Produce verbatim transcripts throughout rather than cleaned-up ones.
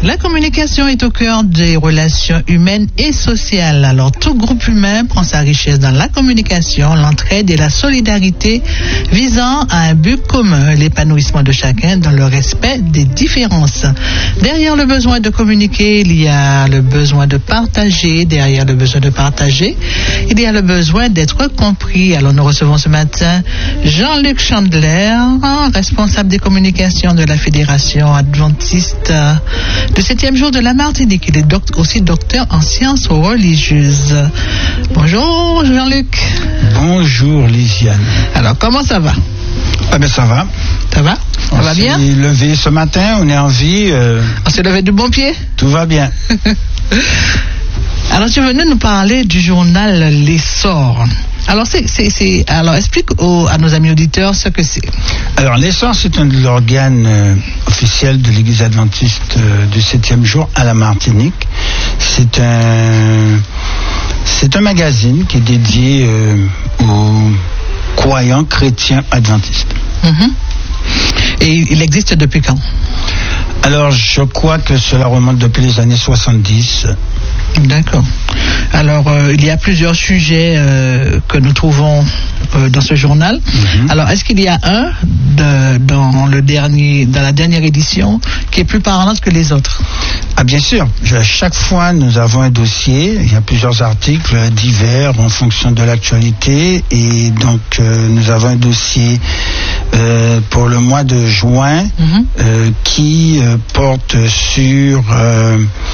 La communication est au cœur des relations humaines et sociales. Alors, tout groupe humain prend sa richesse dans la communication, l'entraide et la solidarité visant à un but commun, l'épanouissement de chacun dans le respect des différences. Derrière le besoin de communiquer, il y a le besoin de partager. Derrière le besoin de partager, il y a le besoin d'être compris. Alors, nous recevons ce matin Jean-Luc Chandler, responsable des communications de la Fédération adventiste du septième jour de la Martinique. Il est doc- aussi docteur en sciences religieuses. Bonjour Jean-Luc. Bonjour Lisiane. Alors, comment ça va? Ah ben ça va. Ça va? Ça on va bien? On s'est levé ce matin, on est en vie. Euh... On s'est levé du bon pied? Tout va bien. Alors, tu venais nous parler du journal L'Essor. Alors, c'est, c'est, c'est, alors explique aux, à nos amis auditeurs ce que c'est. Alors, L'Essor, c'est un de l'organe euh, officiel de l'Église adventiste euh, du septième jour à la Martinique. C'est un, c'est un magazine qui est dédié euh, aux croyants chrétiens adventistes. Mm-hmm. Et il existe depuis quand? Alors, je crois que cela remonte depuis les années soixante-dix. D'accord. Alors, euh, il y a plusieurs sujets euh, que nous trouvons euh, dans ce journal. Mm-hmm. Alors, est-ce qu'il y a un de, dans le dernier, dans la dernière édition qui est plus parlante que les autres? Ah, bien sûr. Je, chaque fois, nous avons un dossier. Il y a plusieurs articles divers en fonction de l'actualité. Et donc, euh, nous avons un dossier euh, pour le mois de juin mm-hmm. euh, qui euh, porte sur euh,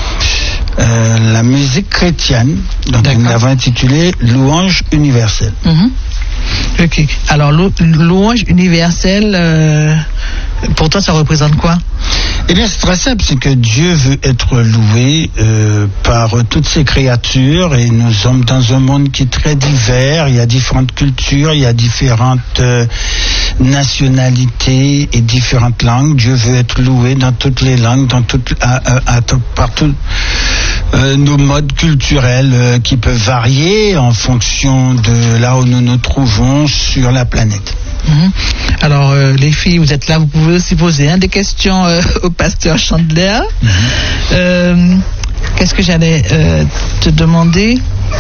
euh, la musique chrétienne. Donc, D'accord. Nous l'avons intitulé Louange universelle. Mm-hmm. Ok. Alors, lou- louange universelle, euh, pour toi, ça représente quoi? Eh bien, c'est très simple, c'est que Dieu veut être loué euh, par toutes ses créatures et nous sommes dans un monde qui est très divers, il y a différentes cultures, il y a différentes euh, nationalités et différentes langues. Dieu veut être loué dans toutes les langues, dans toutes, à, à, à, par tous euh, nos modes culturels euh, qui peuvent varier en fonction de là où nous nous trouvons sur la planète. Mmh. Alors, euh, les filles, vous êtes là, vous pouvez aussi poser hein, des questions euh, au pasteur Chandler. Mmh. Euh, qu'est-ce que j'allais euh, te demander?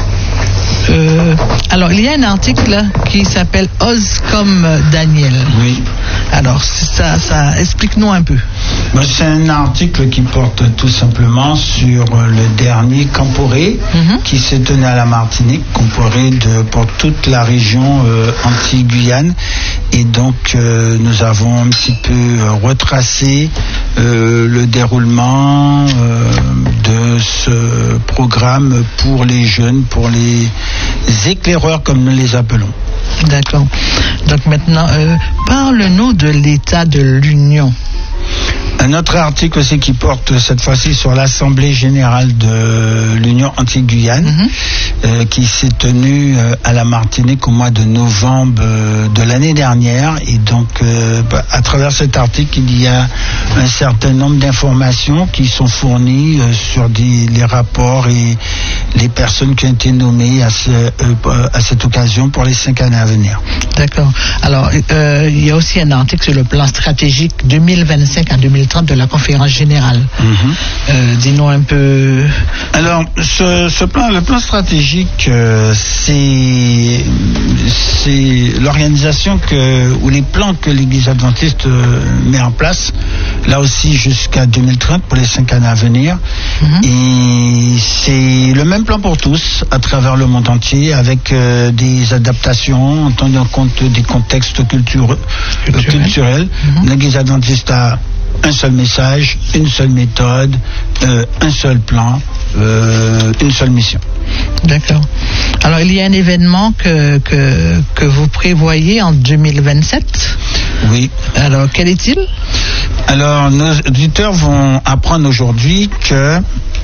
Euh, alors, il y a un article qui s'appelle Ose comme Daniel. Oui. Alors, ça, ça explique-nous un peu. Ben, c'est un article qui porte tout simplement sur le dernier Camporé mm-hmm. qui s'est tenu à la Martinique, Camporé de, pour toute la région euh, Antilles-Guyane. Et donc, euh, nous avons un petit peu euh, retracé euh, le déroulement euh, de ce programme pour les jeunes, pour les éclaireurs comme nous les appelons. D'accord. Donc maintenant, euh, parle-nous de l'état de l'Union. Un autre article aussi qui porte cette fois-ci sur l'Assemblée générale de l'Union Antilles-Guyane mm-hmm. euh, qui s'est tenue euh, à la Martinique au mois de novembre euh, de l'année dernière. Et donc, euh, bah, à travers cet article, il y a un certain nombre d'informations qui sont fournies euh, sur des, les rapports et les personnes qui ont été nommées à, ce, euh, à cette occasion pour les cinq années à venir. D'accord. Alors, euh, il y a aussi un article sur le plan stratégique deux mille vingt-cinq à deux mille trente de la conférence générale. Mm-hmm. Euh, dis-nous un peu. Alors, ce, ce plan, le plan stratégique, euh, c'est, c'est l'organisation que, ou les plans que l'Église adventiste euh, met en place, là aussi jusqu'à deux mille trente pour les cinq années à venir. Mm-hmm. Et c'est le même plan pour tous, à travers le monde entier, avec euh, des adaptations en tenant compte des contextes culture, Culturel. euh, culturels. Mm-hmm. L'Église adventiste a un seul message, une seule méthode, euh, un seul plan, euh, une seule mission. D'accord. Alors, il y a un événement que, que, que vous prévoyez en deux mille vingt-sept. Oui. Alors, quel est-il? Alors, nos auditeurs vont apprendre aujourd'hui que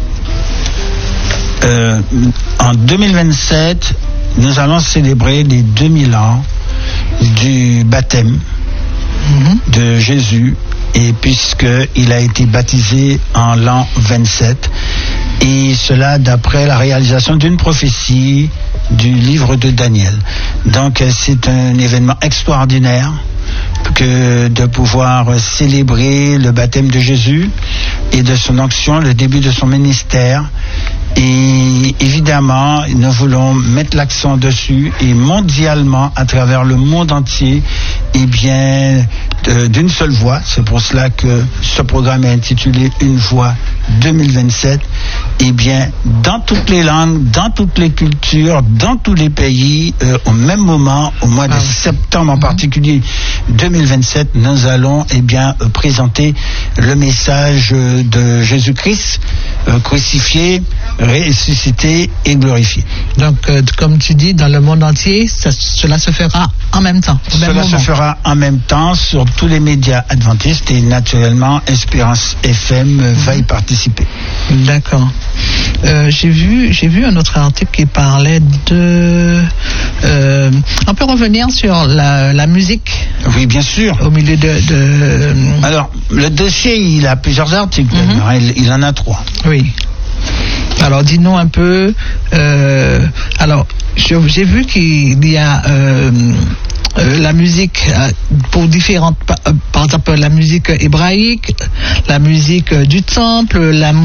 euh, en deux mille vingt-sept, nous allons célébrer les deux mille ans du baptême mm-hmm. de Jésus, et puisqu'il a été baptisé en l'an vingt-sept, et cela d'après la réalisation d'une prophétie du livre de Daniel. Donc c'est un événement extraordinaire que de pouvoir célébrer le baptême de Jésus, et de son action, le début de son ministère. Et évidemment, nous voulons mettre l'accent dessus et mondialement, à travers le monde entier, eh bien, de, d'une seule voix. C'est pour cela que ce programme est intitulé Une voix deux mille vingt-sept. Eh bien, dans toutes les langues, dans toutes les cultures, dans tous les pays, euh, au même moment, au mois de ah. septembre en particulier deux mille vingt-sept, nous allons eh bien euh, présenter le message de Jésus-Christ euh, crucifié, ressuscité et glorifié. Donc, euh, comme tu dis, dans le monde entier, ça, cela se fera en même temps. Au cela même se moment. fera en même temps sur tous les médias adventistes et naturellement, Espérance F M mm-hmm. va y participer. D'accord. Euh, j'ai vu, j'ai vu un autre article qui parlait de. Euh, on peut revenir sur la, la musique. Oui, bien sûr. Au milieu de. de... Alors, le dossier, il a plusieurs articles. Mm-hmm. il, il en a trois. Oui. Alors, dis-nous un peu. Euh, alors, je, j'ai vu qu'il y a. Euh, Euh, la musique euh, pour différentes, euh, par exemple la musique hébraïque, la musique euh, du temple, la